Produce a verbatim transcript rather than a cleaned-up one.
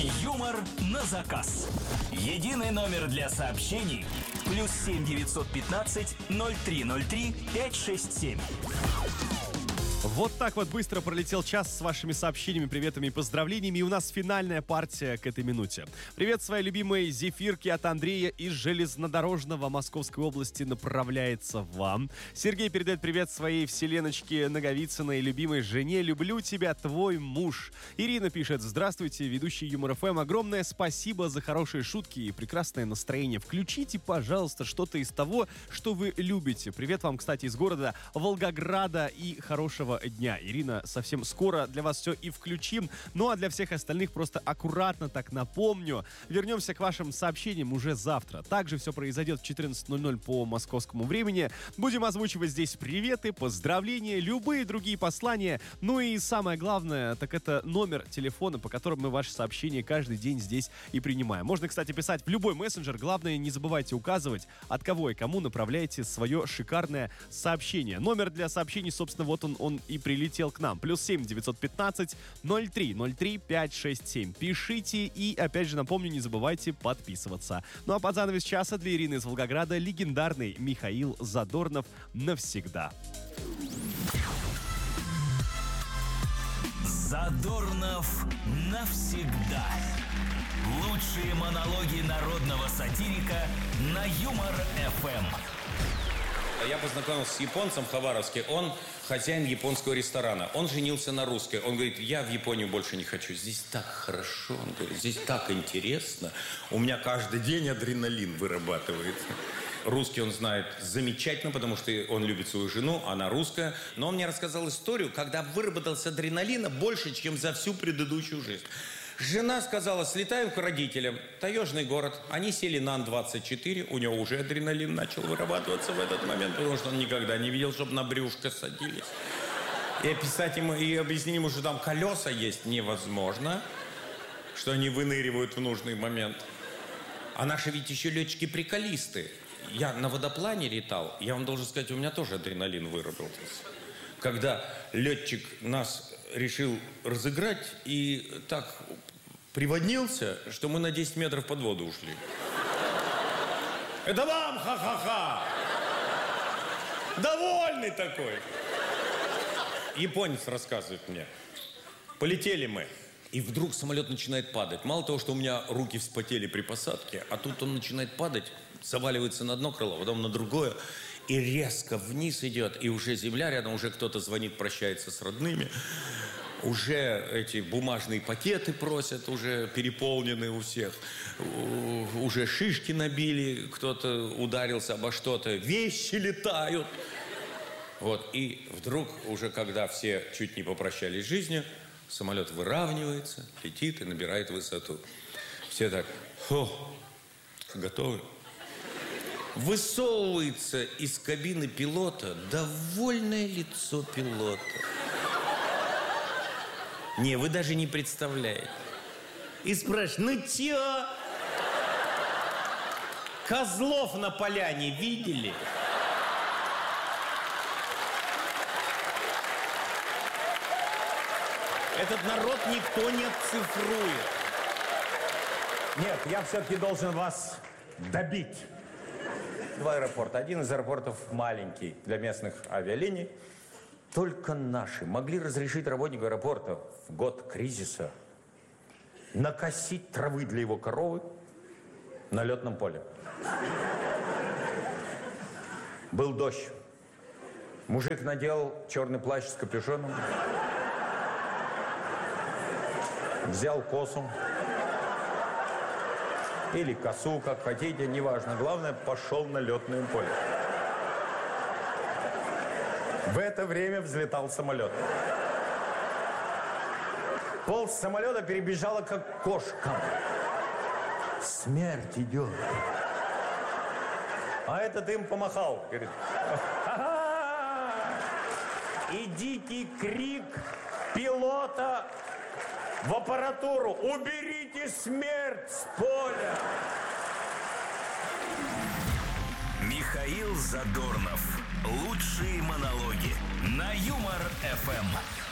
Юмор на заказ. Единый номер для сообщений. Плюс семь девятьсот пятнадцать ноль три ноль три пять шесть семь. Вот так вот быстро пролетел час с вашими сообщениями, приветами и поздравлениями. И у нас финальная партия к этой минуте. Привет своей любимой зефирке от Андрея из Железнодорожного Московской области направляется вам. Сергей передает привет своей вселеночке Наговицыной, любимой жене. Люблю тебя, твой муж. Ирина пишет: здравствуйте, ведущий Юмор ФМ. Огромное спасибо за хорошие шутки и прекрасное настроение. Включите, пожалуйста, что-то из того, что вы любите. Привет вам, кстати, из города Волгограда и хорошего дня. Ирина, совсем скоро для вас все и включим. Ну а для всех остальных просто аккуратно так напомню. Вернемся к вашим сообщениям уже завтра. Также все произойдет в четырнадцать ноль ноль по московскому времени. Будем озвучивать здесь приветы, поздравления, любые другие послания. Ну и самое главное, так это номер телефона, по которому мы ваши сообщения каждый день здесь и принимаем. Можно, кстати, писать в любой мессенджер. Главное, не забывайте указывать, от кого и кому направляете свое шикарное сообщение. Номер для сообщений, собственно, вот он, он и прилетел к нам. Плюс семь девятьсот пятнадцать ноль три ноль три пять шесть семь. Пишите и, опять же, напомню, не забывайте подписываться. Ну а под занавес часа для Ирины из Волгограда легендарный Михаил Задорнов «Навсегда». Задорнов навсегда. Лучшие монологи народного сатирика на Юмор ФМ. Я познакомился с японцем в Хабаровске. Он хозяин японского ресторана. Он женился на русской. Он говорит: я в Японию больше не хочу. Здесь так хорошо. Он говорит: здесь так интересно. У меня каждый день адреналин вырабатывается. Русский он знает замечательно, потому что он любит свою жену, она русская. Но он мне рассказал историю, когда выработался адреналина больше, чем за всю предыдущую жизнь. Жена сказала: слетаю к родителям. Таежный город. Они сели на Ан двадцать четыре. У него уже адреналин начал вырабатываться в этот момент, потому что он никогда не видел, чтобы на брюшко садились. И описать ему, и объяснить ему, что там колеса есть, невозможно. Что они выныривают в нужный момент. А наши ведь еще летчики-приколисты. Я на водоплане летал. Я вам должен сказать, у меня тоже адреналин выработался. Когда летчик нас решил разыграть и так приводнился, что мы на десять метров под воду ушли. Это вам ха-ха-ха! Довольный такой. Японец рассказывает мне. Полетели мы. И вдруг самолет начинает падать. Мало того, что у меня руки вспотели при посадке, а тут он начинает падать, заваливается на одно крыло, потом на другое, и резко вниз идет, и уже земля рядом, уже кто-то звонит, прощается с родными, уже эти бумажные пакеты просят, уже переполнены у всех, уже шишки набили, кто-то ударился обо что-то, вещи летают. Вот, и вдруг, уже когда все чуть не попрощались с жизнью, самолет выравнивается, летит и набирает высоту. Все так: хо, готовы? Высовывается из кабины пилота довольное лицо пилота. Не, вы даже не представляете. И спрашивает: ну чё? Козлов на поляне видели? Этот народ никто не отцифрует. Нет, я все-таки должен вас добить. Два аэропорта. Один из аэропортов маленький для местных авиалиний. Только наши могли разрешить работнику аэропорта в год кризиса накосить травы для его коровы на летном поле. Был дождь. Мужик надел черный плащ с капюшоном. Взял косу или косу, как хотите, неважно. Главное, пошел на летное поле. В это время взлетал самолет. Пол самолета перебежала, как кошка. Смерть идет. А этот им помахал. Говорит: идите, крик пилота в аппаратуру. Уберите смерть с поля. Михаил Задорнов. Лучшие монологи на Юмор ФМ.